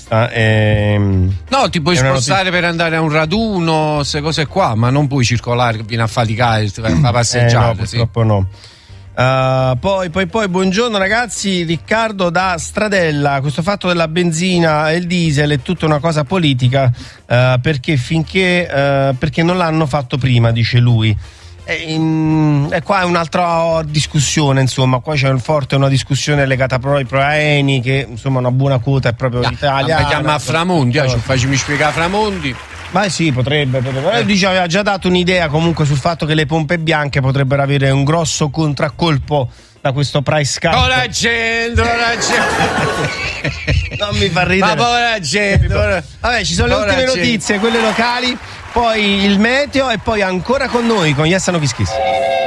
questa. No, ti puoi spostare per andare a un raduno, queste cose qua, ma non puoi circolare fino a faticare, a passeggiare. No, purtroppo no. Poi, buongiorno ragazzi, Riccardo da Stradella. Questo fatto della benzina e il diesel è tutta una cosa politica, perché non l'hanno fatto prima, dice lui. E qua è un'altra discussione, insomma, qua c'è una discussione legata proprio ai proaeni, che insomma una buona quota è proprio l'Italia. Chiama a Framondi, facciami spiegare Framondi. Ma sì, potrebbe. Lui ci aveva già dato un'idea comunque sul fatto che le pompe bianche potrebbero avere un grosso contraccolpo da questo price cap. Ora gente. Non mi fa ridere. Ma povera gente. Vabbè, ci sono le ultime notizie, quelle locali, poi il meteo e poi ancora con noi, con Yessano Kiss Kiss.